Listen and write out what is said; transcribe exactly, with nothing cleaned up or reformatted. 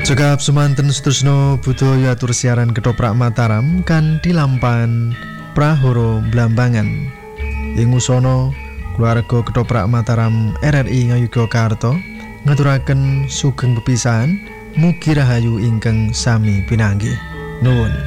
Cekap semanten Sutrisno budaya tur siaran Ketoprak Mataram kan dilampan Prahoro Blambangan. Ing usana keluarga Ketoprak Mataram R R I Ngayogyakarta ngaturaken sugeng pepisahan mugi rahayu ingkang sami pinanggih. Nuwun.